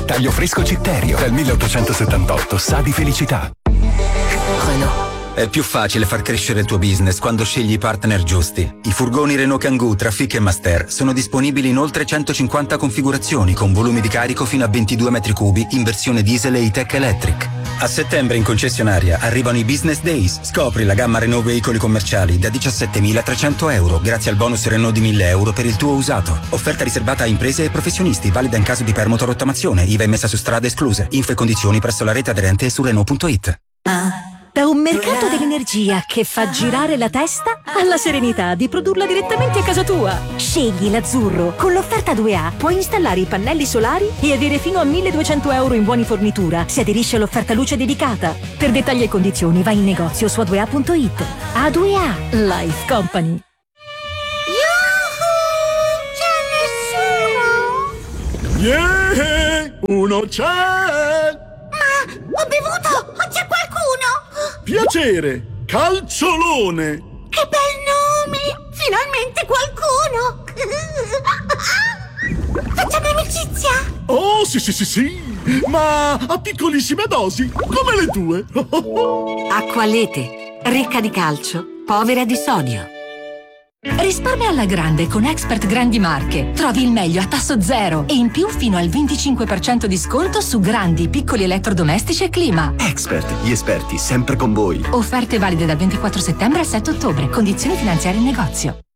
Taglio fresco Citterio. Dal 1878 sa di felicità. Renault. È più facile far crescere il tuo business quando scegli i partner giusti. I furgoni Renault Kangoo, Trafic e Master sono disponibili in oltre 150 configurazioni con volumi di carico fino a 22 metri cubi in versione diesel e E-Tech Electric. A settembre in concessionaria arrivano i Business Days. Scopri la gamma Renault veicoli commerciali da 17.300 euro grazie al bonus Renault di 1.000 euro per il tuo usato. Offerta riservata a imprese e professionisti, valida in caso di permuto rottamazione, IVA emessa su strade escluse. Info e condizioni presso la rete aderente e su Renault.it. Da un mercato dell'energia che fa girare la testa alla serenità di produrla direttamente a casa tua. Scegli l'azzurro. Con l'offerta 2A puoi installare i pannelli solari e avere fino a 1.200 euro in buoni fornitura se aderisci all'offerta luce dedicata. Per dettagli e condizioni vai in negozio su a2a.it. A2A Life Company. C'è nessuno? Yeah! Uno c'è! Ma ho bevuto! C'è qualcuno? Piacere! Calciolone! Che bel nome! Finalmente qualcuno! Facciamo amicizia? Oh, sì! Ma a piccolissime dosi, come le tue! Acqualete, ricca di calcio, povera di sodio. Risparmia alla grande con Expert Grandi Marche. Trovi il meglio a tasso zero e in più fino al 25% di sconto su grandi, piccoli elettrodomestici e clima. Expert, gli esperti sempre con voi. Offerte valide dal 24 settembre al 7 ottobre. Condizioni finanziarie in negozio.